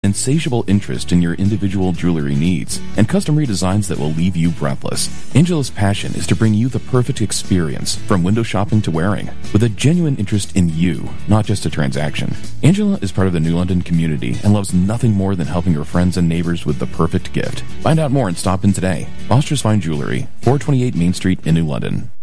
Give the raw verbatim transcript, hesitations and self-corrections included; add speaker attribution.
Speaker 1: insatiable interest in your individual jewelry needs and custom redesigns that will leave you breathless. Angela's passion is to bring you the perfect experience from window shopping to wearing, with a genuine interest in you, not just a transaction. Angela is part of the New London community and loves nothing more than helping her friends and neighbors with the perfect gift. Find out more and stop in today. Foster's Fine Jewelry, four twenty-eight Main Street in New London.